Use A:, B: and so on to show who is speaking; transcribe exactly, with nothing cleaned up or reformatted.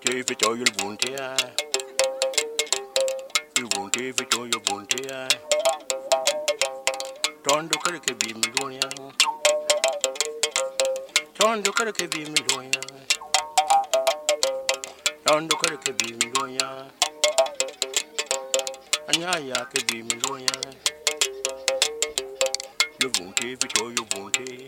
A: bunte vito il bunte il bunte vito il bunte tondo kare ke bi mi loya tondo kare ke bi mi loya tondo kare ke bi mi loya anya ya ke bi mi loya il bunte vito il bunte